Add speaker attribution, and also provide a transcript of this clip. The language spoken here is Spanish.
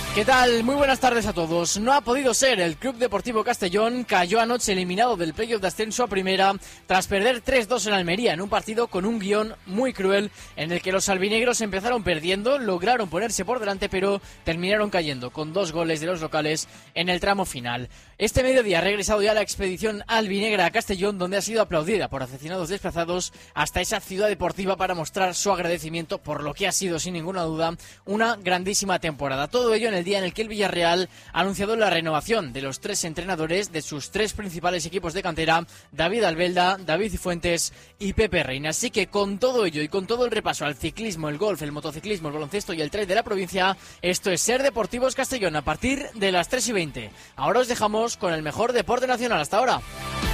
Speaker 1: ¿Qué tal? Muy buenas tardes a todos. No ha podido ser. El Club Deportivo Castellón cayó anoche eliminado del playoff de ascenso a primera tras perder 3-2 en Almería en un partido con un guión muy cruel en el que los albinegros empezaron perdiendo, lograron ponerse por delante pero terminaron cayendo con 2 goles de los locales en el tramo final. Este mediodía ha regresado ya la expedición albinegra a Castellón, donde ha sido aplaudida por aficionados desplazados hasta esa ciudad deportiva para mostrar su agradecimiento por lo que ha sido sin ninguna duda una grandísima temporada. Todo ello en el día en el que el Villarreal ha anunciado la renovación de los 3 entrenadores de sus 3 principales equipos de cantera, David Albelda, David Cifuentes y Pepe Reina. Así que con todo ello y con todo el repaso al ciclismo, el golf, el motociclismo, el baloncesto y el trail de la provincia, esto es Ser Deportivos Castellón a partir de las 3:20. Ahora os dejamos con el mejor deporte nacional. Hasta ahora.